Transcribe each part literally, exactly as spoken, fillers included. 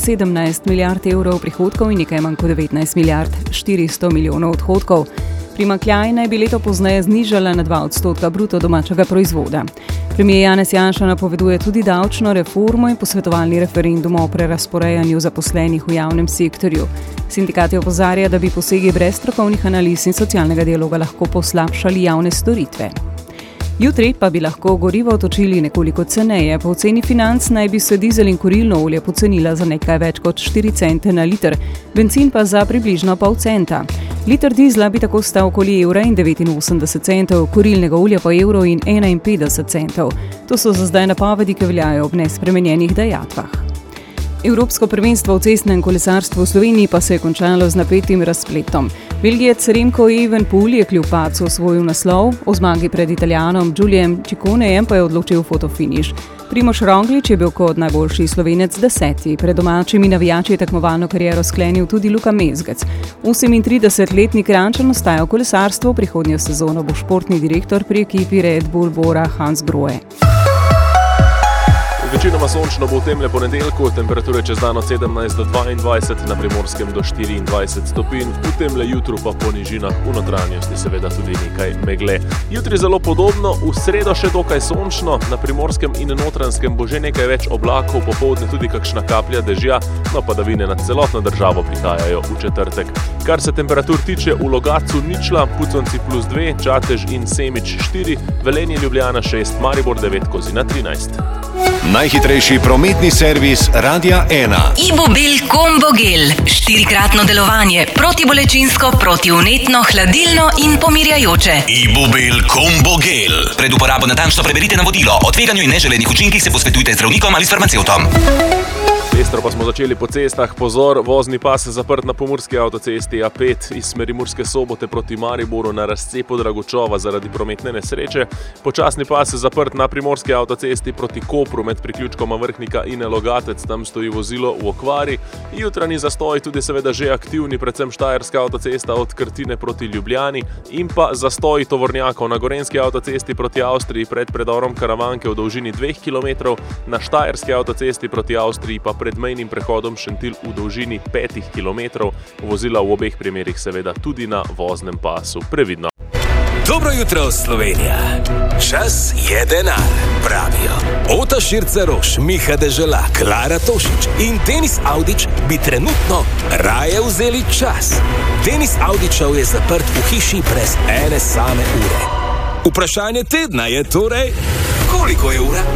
sedemnajst milijard evrov prihodkov in nekaj manj kot devetnajst milijard štiristo milijonov odhodkov. Primanjkljaj naj bi leto pozneje znižala na dva odstotka bruto domačega proizvoda. Premier Janez Janša napoveduje tudi davčno reformo in posvetovalni referendum o prerazporejanju zaposlenih v javnem sektorju. Sindikati opozarja, da bi posegi brez strokovnih analiz in socialnega dialoga lahko poslabšali javne storitve. Jutri pa bi lahko gorivo točili nekoliko ceneje. Po oceni Financ naj bi se dizel in kurilno olje pocenila za nekaj več kot štiri cente na liter, bencin pa za približno pol centa. Liter dizla bi tako stal okoli evra in devetinosemdeset centov, kurilnega olja pa evro in enainpetdeset centov. To so za zdaj napovedi, ki veljajo ob nespremenjenih dajatvah. Evropsko prvenstvo v cestnem kolesarstvu v Sloveniji pa se je končalo z napetim razpletom. Belgijec Remco Evenepoel je kljub padcu osvojil naslov, o zmagi pred Italijanom Giuliem Cicconejem pa je odločil fotofiniš. Primož Roglič je bil kot najboljši Slovenec deseti. Pred domačimi navijači je tekmovalno kariero sklenil tudi Luka Mezgec. osemintridesetletni Kranjčan ostaja v kolesarstvu, prihodnjo sezono bo športni direktor pri ekipi Red Bull Bora Hans Grohe. Večinoma sončno bo v temle ponedeljku, temperature čez dan od sedemnajst do dvaindvajset, na Primorskem do štiriindvajset stopinj, v temle jutru pa po nižinah v notranjosti seveda tudi nekaj megle. Jutri zelo podobno, v sredo še dokaj sončno, na Primorskem in Notranjskem bo že nekaj več oblakov, popoldne tudi kakšna kaplja dežja, no padavine nad celotno državo prihajajo v četrtek. Kar se temperatur tiče, v Logatcu ničla, Puconci plus dve, Čatež in Semič štiri, Velenje, Ljubljana šest, Maribor devet, Kozina trinajst. Najhitrejši prometni servis Radia ena. Ibobil Combo Gel. Štirikratno delovanje. Protibolečinsko, protivnetno, hladilno in pomirjajoče. Ibobil Combo Gel. Pred uporabo natančno preberite navodilo. O tveganju in neželenih učinkih se posvetujte zdravnikom ali s farmacevtom. Pestro pa smo začeli po cestah. Pozor, vozni pas zaprt na pomurski avtocesti A pet iz smeri Murske Sobote proti Mariboru na razcepu Dragočova zaradi prometne nesreče. Počasni pas zaprt na primorski avtocesti proti Kopru med priključkoma Vrhnika in Logatec, tam stoji vozilo v okvari. Jutranji zastoj tudi seveda že aktivni, predvsem Štajerska avtocesta od Krtine proti Ljubljani in pa zastoj tovornjakov na Gorenjski avtocesti proti Avstriji pred predorom Karavanke v dolžini dveh kilometrov, na Štajerski avtocesti proti Avstriji pa pred mejnim prehodom Šentilj v dolžini petih kilometrov. Vozila v obeh primerih seveda tudi na voznem pasu. Previdno. Dobro jutro, Slovenija. Čas je denar, pravijo. Ota Širceroš, Miha Dežela, Klara Tošič in Denis Avdić bi trenutno raje vzeli čas. Denis Avdićev je zaprt v hiši brez ene same ure. Vprašanje tedna je torej, koliko je ura?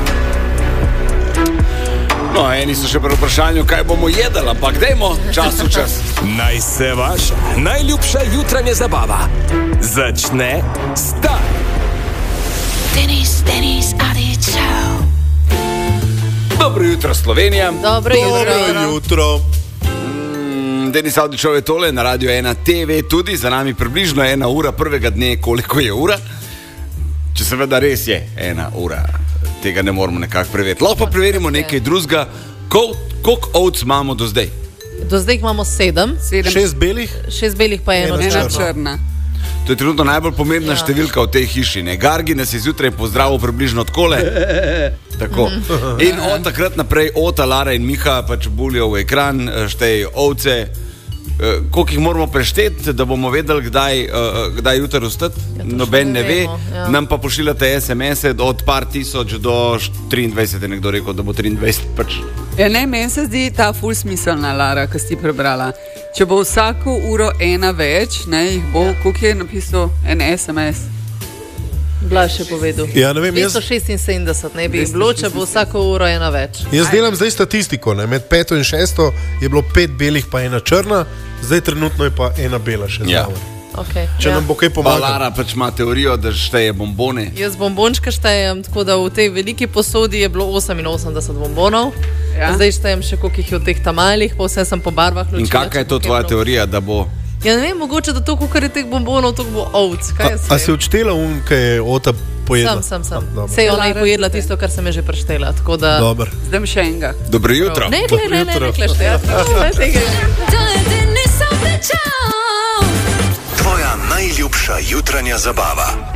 No, eni so še pri vprašanju, kaj bomo jedali, ampak dajmo čas v čas. Naj se vaša najljubša jutranja zabava začne zdaj. Denis, Denis Avdićev. Dobro jutro, Slovenija. Dobro jutro. Dobro jutro. Mm, Denis Avdićev je tole na Radio ena T V, tudi za nami približno ena ura prvega dne, koliko je ura. Če seveda res je ena ura. Tega ne moramo nekako preveriti. Lahko pa preverimo nekaj drugega. Koliko ovc imamo do zdaj? Do zdaj imamo sedem. sedem. Šest belih? Šest belih pa eno ena črna. črna. To je trenutno najbolj pomembna ja. številka v tej hiši. Ne? Gargi nas je zjutraj pozdravil približno takole. Tako. In od takrat naprej Ota, Lara in Miha pač bulijo v ekran, štejejo ovce. Uh, koliko jih moramo prešteti, da bomo vedeli, kdaj, uh, kdaj jutri vstati, ja, noben ne, ne ve, ja. Nam pa pošiljate es em ese od par tisoč do triindvajset, je nekdo rekel, da bo triindvajset pač. Ja, ne, meni se zdi ta ful smiselna, Lara, ki si prebrala. Če bo vsako uro ena več, ne, jih bo, ja. Koliko je napisal en es em es? Blaž je povedal. Ja, ne vem, dvesto šestinsedemdeset ne bi bilo, če bo vsako uro ena več. Jaz delam zdaj statistiko, ne? Med peto in šesto je bilo pet belih pa ena črna, zdaj trenutno je pa ena bela še ja. zraven. Okay, če ja. nam bo kaj pomagal. Pa Lara pač ima teorijo, da šteje bombone. Jaz bombončka štejem, tako da v tej veliki posodi je bilo oseminosemdeset bombonov. Ja. Zdaj štejem še koliko jih je v teh tamalih, pa vse sem po barvah ločila. In kakva je to tvoja teorija, da bo... Ja ne vem, mogoče da to, kukar je teh bombonov, to bo ovc. Kaj a, a si odštela un, kaj je Ota pojedla? Sem, sem, sem. Sej ona je pojedla tisto, kar sem je že preštela, tako da... Dobar. Zdaj še enega. Dobro jutro. Ne, ne, ne, ne, ne, klešteja. Tvoja najljubša jutranja zabava.